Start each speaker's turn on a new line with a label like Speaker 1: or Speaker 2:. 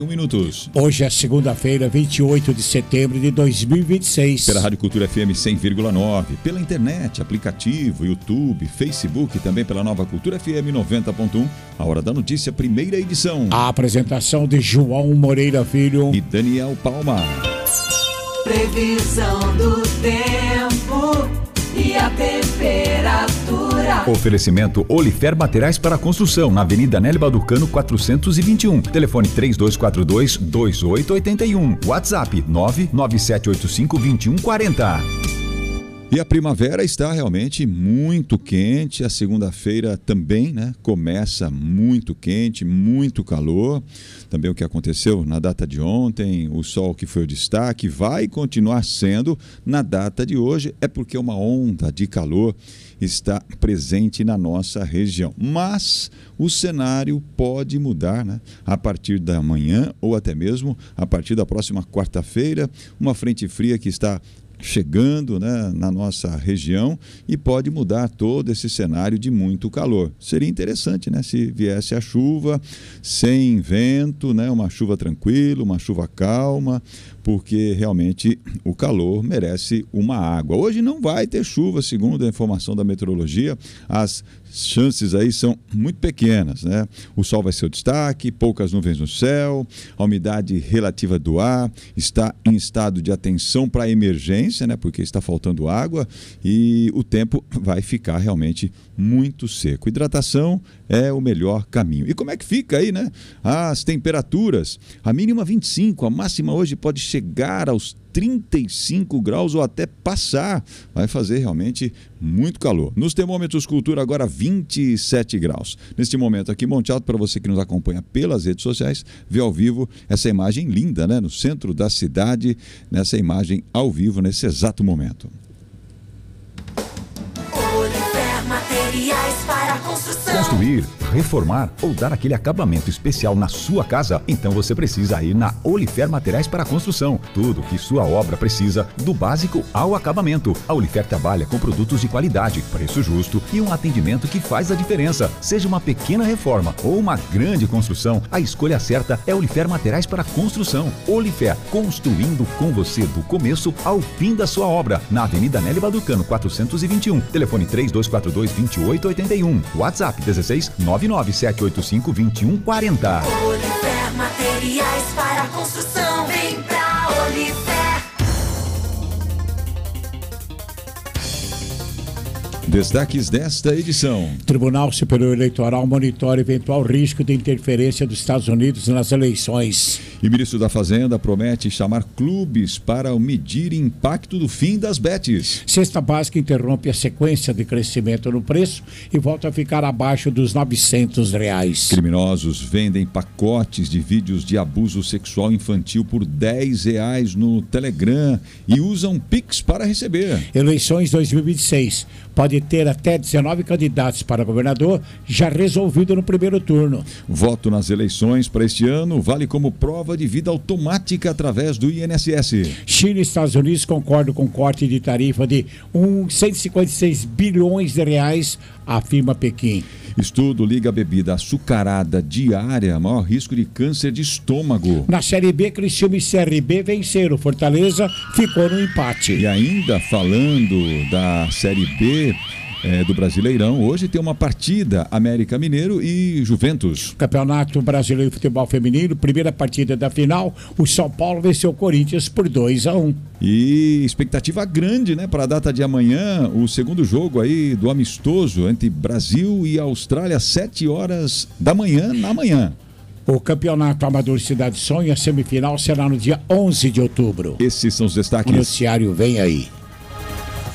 Speaker 1: Minutos.
Speaker 2: Hoje é segunda-feira, 28 de setembro de 2026.
Speaker 1: Pela Rádio Cultura FM 100,9, pela internet, aplicativo, YouTube, Facebook e também pela Nova Cultura FM 90.1. A Hora da Notícia, primeira edição.
Speaker 2: A apresentação de João Moreira Filho
Speaker 1: e Daniel Palma.
Speaker 3: Previsão do tempo e a temperatura.
Speaker 4: Oferecimento Olifer Materiais para Construção, na Avenida Nélio Baducano 421. Telefone 3242-2881. WhatsApp 99785-2140.
Speaker 1: E a primavera está realmente muito quente, a segunda-feira também, né? Começa muito quente, muito calor. Também o que aconteceu na data de ontem, o sol que foi o destaque, vai continuar sendo na data de hoje, é porque uma onda de calor está presente na nossa região. Mas o cenário pode mudar, né? A partir da manhã ou até mesmo a partir da próxima quarta-feira, uma frente fria que está chegando, né, na nossa região e pode mudar todo esse cenário de muito calor. Seria interessante, né, se viesse a chuva sem vento, né, uma chuva tranquila, uma chuva calma, porque realmente o calor merece uma água. Hoje não vai ter chuva, segundo a informação da meteorologia, as chances aí são muito pequenas, né? O sol vai ser o destaque, poucas nuvens no céu, a umidade relativa do ar está em estado de atenção para emergência, né? Porque está faltando água e o tempo vai ficar realmente muito seco. Hidratação é o melhor caminho. E como é que fica aí, né? As temperaturas, a mínima 25, a máxima hoje pode chegar aos 35 graus ou até passar. Vai fazer realmente muito calor. Nos termômetros Cultura agora 27 graus. Neste momento aqui, Monte Alto, para você que nos acompanha pelas redes sociais, vê ao vivo essa imagem linda, né? No centro da cidade, nessa imagem ao vivo, nesse exato momento.
Speaker 3: Olifer Materiais para Construção.
Speaker 4: Construir, reformar ou dar aquele acabamento especial na sua casa? Então você precisa ir na Olifer Materiais para Construção. Tudo que sua obra precisa, do básico ao acabamento. A Olifer trabalha com produtos de qualidade, preço justo e um atendimento que faz a diferença. Seja uma pequena reforma ou uma grande construção, a escolha certa é Olifer Materiais para Construção. Olifer, construindo com você do começo ao fim da sua obra. Na Avenida Nélio Baducano 421. Telefone 3242-2881. WhatsApp 16 99785-2140.
Speaker 3: Olifer Materiais para Construção. Vem pra Olifer.
Speaker 1: Destaques desta edição.
Speaker 2: Tribunal Superior Eleitoral monitora eventual risco de interferência dos Estados Unidos nas eleições.
Speaker 1: E o ministro da Fazenda promete chamar clubes para medir impacto do fim das bets.
Speaker 2: Cesta básica interrompe a sequência de crescimento no preço e volta a ficar abaixo dos R$900.
Speaker 1: Criminosos vendem pacotes de vídeos de abuso sexual infantil por R$10 no Telegram e usam Pix para receber.
Speaker 2: Eleições 2026. Pode ter até 19 candidatos para governador, já resolvido no primeiro turno.
Speaker 1: Voto nas eleições para este ano vale como prova de vida automática através do INSS.
Speaker 2: China e Estados Unidos concordam com corte de tarifa de 156 bilhões de reais, afirma Pequim.
Speaker 1: Estudo liga a bebida açucarada diária a maior risco de câncer de estômago.
Speaker 2: Na Série B, Criciúma e CRB venceram. Fortaleza ficou no empate.
Speaker 1: E ainda falando da Série B do Brasileirão, hoje tem uma partida América Mineiro e Juventus.
Speaker 2: Campeonato Brasileiro de Futebol Feminino, primeira partida da final, o São Paulo venceu o Corinthians por 2-1.
Speaker 1: E expectativa grande, né, para a data de amanhã, o segundo jogo aí do amistoso entre Brasil e Austrália, 7 horas da manhã, na manhã.
Speaker 2: O Campeonato Amador Cidade Sonho, a semifinal será no dia 11 de outubro.
Speaker 1: Esses são os destaques.
Speaker 2: O noticiário vem aí.